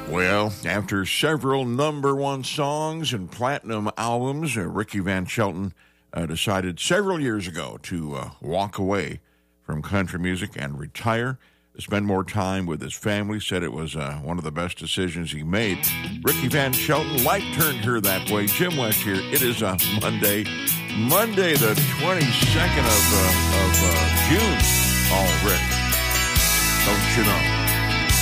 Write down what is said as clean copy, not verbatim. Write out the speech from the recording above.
Well, after several number one songs and platinum albums, Ricky Van Shelton decided several years ago to walk away from country music and retire, to spend more time with his family. Said it was one of the best decisions he made. Ricky Van Shelton, life turned her that way. Jim West here. It is a Monday the 22nd of June already. Don't you know?